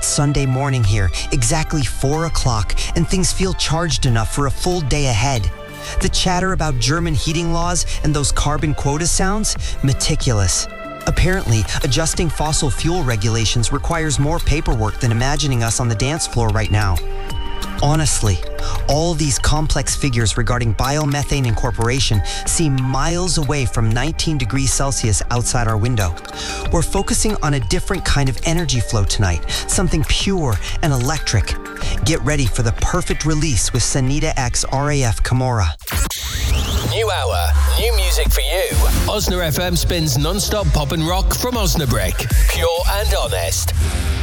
It's Sunday morning here, exactly 4 o'clock, and things feel charged enough for a full day ahead. The chatter about German heating laws and those carbon quota sounds? Meticulous. Apparently, adjusting fossil fuel regulations requires more paperwork than imagining us on the dance floor right now. Honestly, all these complex figures regarding biomethane incorporation seem miles away from 19 degrees Celsius outside our window. We're focusing on a different kind of energy flow tonight, something pure and electric. Get ready for the perfect release with Sanita X RAF Camorra. New hour, new music for you. Osna FM spins non-stop pop and rock from Osnabrück. Pure and honest.